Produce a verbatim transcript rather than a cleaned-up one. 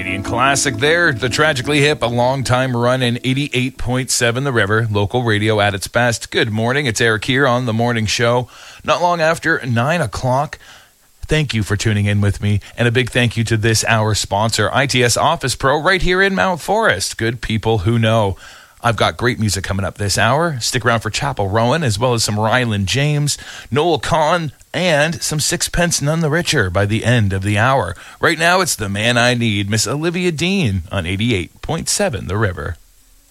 Canadian classic there. The Tragically Hip, a long time run in eighty-eight point seven The River, local radio at its best. Good morning, it's Eric here on The Morning Show. Not long after nine o'clock. Thank you for tuning in with me, and a big thank you to this hour's sponsor, I T S Office Pro, right here in Mount Forest. Good people who know. I've got great music coming up this hour. Stick around for Chapel Rowan, as well as some Ryland James, Noel Kahn, and some Sixpence None the Richer by the end of the hour. Right now, it's the man I need, Miss Olivia Dean, on eighty-eight point seven The River.